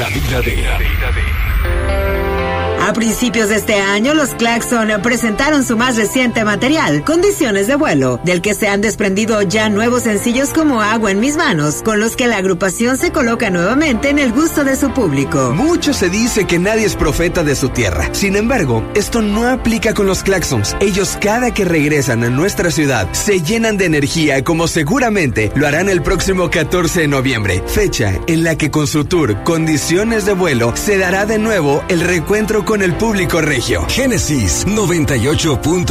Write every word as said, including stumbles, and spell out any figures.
La vida de... A principios de este año, los Klaxon presentaron su más reciente material, Condiciones de Vuelo, del que se han desprendido ya nuevos sencillos como Agua en mis manos, con los que la agrupación se coloca nuevamente en el gusto de su público. Mucho se dice que nadie es profeta de su tierra. Sin embargo, esto no aplica con los Klaxons. Ellos, cada que regresan a nuestra ciudad, se llenan de energía, como seguramente lo harán el próximo catorce de noviembre, fecha en la que con su tour Condiciones de Vuelo se dará de nuevo el reencuentro con el público regio. Génesis noventa y ocho punto